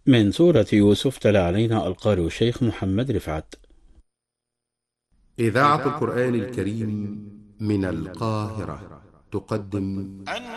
من سورة يوسف تلا علينا القارئ الشيخ محمد رفعت. إذاعة القرآن الكريم من القاهرة تقدم